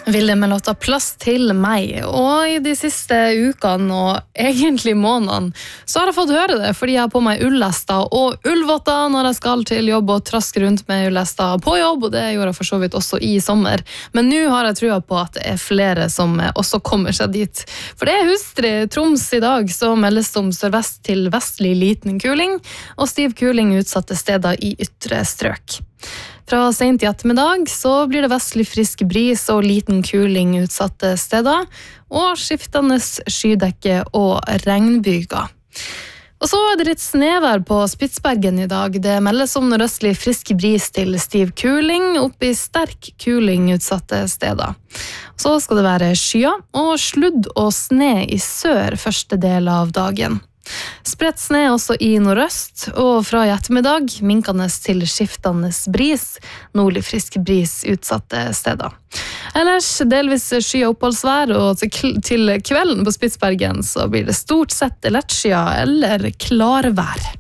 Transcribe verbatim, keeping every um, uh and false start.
Ville med låta Plass til meg, og i de siste ukene og egentlig månedene så har jeg fått høre det, fordi jeg har på meg ullester og ullvotter når jeg skal til jobb og traske rundt med ullester på jobb, og det gjorde jeg for så vidt også i sommer. Men nå har jeg trua på at det er flere som også kommer seg dit. For det er hustrig Troms i dag, så meldes om sørvest til vestlig liten kuling, og stiv kuling utsatte steder i ytre strøk. Fra sent i ettermiddag så blir det vestlig frisk bris og liten kuling utsatte steder, og skiftende skydekke og regnbyger. Og så er det litt snevær på Spitsbergen i dag. Det meldes om nordøstlig frisk bris til stiv kuling, opp i sterk kuling utsatte steder. Så skal det være skyer og sludd og sne i sør første del av dagen. Spredt sne også i nordøst, og fra i ettermiddag minkende til skiftende bris, nordlig frisk bris utsatte steder. Ellers delvis sky og oppholdsvær, og til kvelden på Spitsbergen så blir det stort sett lettskyet eller klarvær.